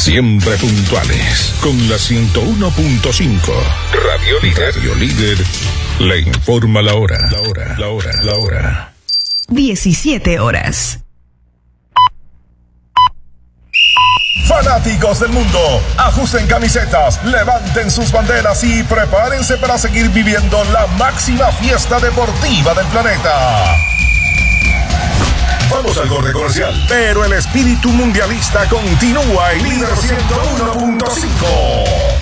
Siempre puntuales con la 101.5. Radio Líder. Radio Líder le informa la hora. La hora. 17 horas. Fanáticos del mundo, ajusten camisetas, levanten sus banderas y prepárense para seguir viviendo la máxima fiesta deportiva del planeta. Vamos al corte comercial, pero el espíritu mundialista continúa en Líder 101.5.